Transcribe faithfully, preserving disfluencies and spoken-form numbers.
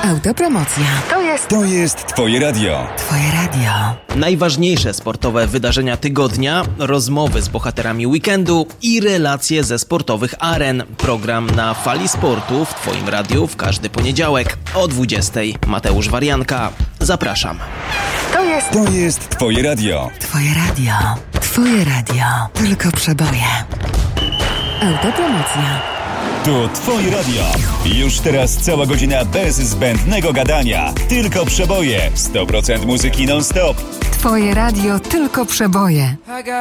Autopromocja. To jest... To jest Twoje radio. Twoje radio. Najważniejsze sportowe wydarzenia tygodnia, rozmowy z bohaterami weekendu i relacje ze sportowych aren. Program na Fali Sportu w Twoim radiu w każdy poniedziałek o dwudziestej. Mateusz Warianka. Zapraszam. To jest... To jest Twoje radio. Twoje radio. Twoje radio. Tylko przeboje. Autopromocja. To Twoje radio. Już teraz cała godzina bez zbędnego gadania. Tylko przeboje. sto procent muzyki non-stop. Twoje radio. Tylko przeboje.